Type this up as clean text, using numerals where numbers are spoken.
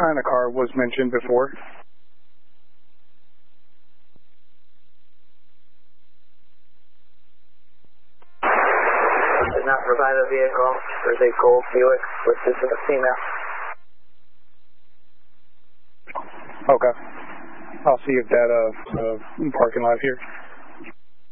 kind of car was mentioned before? Did not provide a vehicle. There's a Gold Buick, which is a female. Okay. I'll see if that parking lot here.